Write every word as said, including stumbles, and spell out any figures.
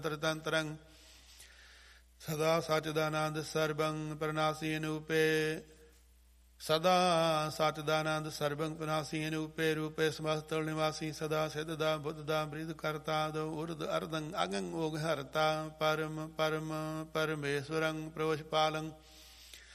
ਤਰਤੰਤਰੰ ਸਦਾ ਸਚਦਾਨੰਦ ਸਰਬੰ ਪ੍ਰਨਾਸੀ ਅਨੂਪੇ ਸਦਾ ਸਚਦਾਨੰਦ ਸਰਬੰ ਪ੍ਰਨਾਸੀ ਅਨੂਪੇ ਰੂਪੇ ਸਮਸਤਲ ਨਿਵਾਸੀ ਸਦਾ ਸਿੱਧਦਾ ਬੁੱਧਦਾ ਬ੍ਰਿਧ ਕਰਤਾ ਦੋ ਉਰਦ ਅਰਦੰ ਅਗੰ ਓਗ ਹਰਤਾ ਪਰਮ ਪਰਮ ਪਰਮੇਸ਼ਵਰੰ ਪ੍ਰੋਸ਼ ਪਾਲੰ